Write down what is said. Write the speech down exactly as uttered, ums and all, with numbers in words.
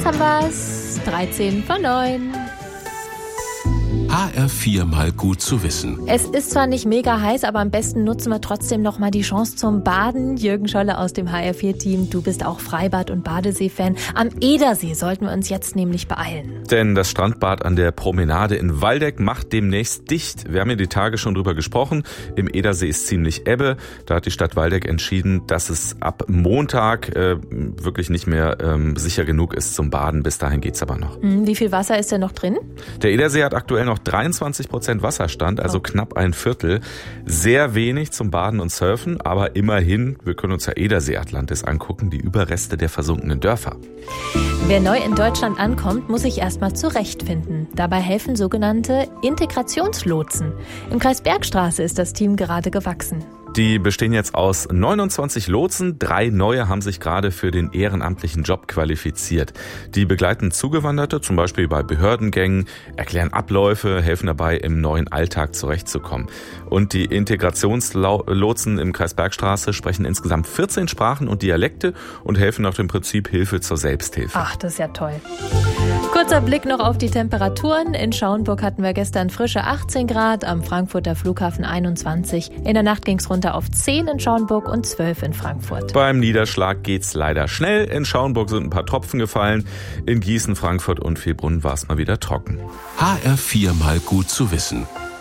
Jetzt haben wir's. dreizehn vor neun. H R vier mal gut zu wissen. Es ist zwar nicht mega heiß, aber am besten nutzen wir trotzdem noch mal die Chance zum Baden. Jürgen Scholle aus dem H R vier Team, du bist auch Freibad- und Badesee-Fan. Am Edersee sollten wir uns jetzt nämlich beeilen. Denn das Strandbad an der Promenade in Waldeck macht demnächst dicht. Wir haben ja die Tage schon drüber gesprochen. Im Edersee ist ziemlich Ebbe. Da hat die Stadt Waldeck entschieden, dass es ab Montag äh, wirklich nicht mehr ähm, sicher genug ist zum Baden. Bis dahin geht's aber noch. Wie viel Wasser ist denn noch drin? Der Edersee hat aktuell noch dreiundzwanzig Prozent Wasserstand, also knapp ein Viertel. Sehr wenig zum Baden und Surfen, aber immerhin, wir können uns ja Edersee Atlantis angucken, die Überreste der versunkenen Dörfer. Wer neu in Deutschland ankommt, muss sich erstmal zurechtfinden. Dabei helfen sogenannte Integrationslotsen. Im Kreis Bergstraße ist das Team gerade gewachsen. Die bestehen jetzt aus neunundzwanzig Lotsen. Drei neue haben sich gerade für den ehrenamtlichen Job qualifiziert. Die begleiten Zugewanderte, zum Beispiel bei Behördengängen, erklären Abläufe, helfen dabei, im neuen Alltag zurechtzukommen. Und die Integrationslotsen im Kreis Bergstraße sprechen insgesamt vierzehn Sprachen und Dialekte und helfen nach dem Prinzip Hilfe zur Selbsthilfe. Ach, das ist ja toll. Kurzer Blick noch auf die Temperaturen. In Schauenburg hatten wir gestern frische achtzehn Grad, am Frankfurter Flughafen einundzwanzig. In der Nacht ging es runter auf zehn in Schauenburg und zwölf in Frankfurt. Beim Niederschlag geht's leider schnell. In Schauenburg sind ein paar Tropfen gefallen. In Gießen, Frankfurt und Villbrunn war es mal wieder trocken. H R vier mal gut zu wissen.